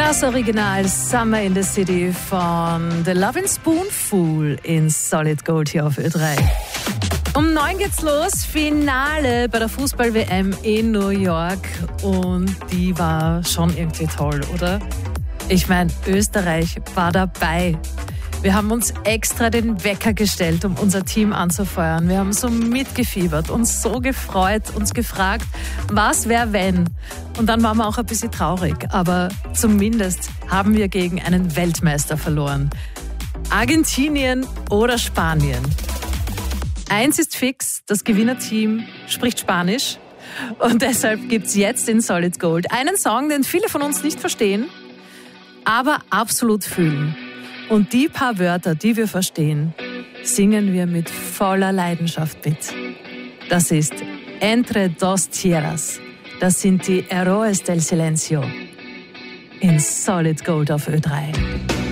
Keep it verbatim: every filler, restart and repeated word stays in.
Das Original Summer in the City von The Lovin' Spoonful in Solid Gold hier auf Ö drei. Um neun geht's los, Finale bei der Fußball-W M in New York und die war schon irgendwie toll, oder? Ich meine, Österreich war dabei. Wir haben uns extra den Wecker gestellt, um unser Team anzufeuern. Wir haben so mitgefiebert, uns so gefreut, uns gefragt, was wäre wenn? Und dann waren wir auch ein bisschen traurig, aber zumindest haben wir gegen einen Weltmeister verloren. Argentinien oder Spanien? Eins ist fix, das Gewinnerteam spricht Spanisch und deshalb gibt's jetzt in Solid Gold einen Song, den viele von uns nicht verstehen, aber absolut fühlen. Und die paar Wörter, die wir verstehen, singen wir mit voller Leidenschaft mit. Das ist Entre dos tierras. Das sind die Héroes del Silencio in Solid Gold auf Ö drei.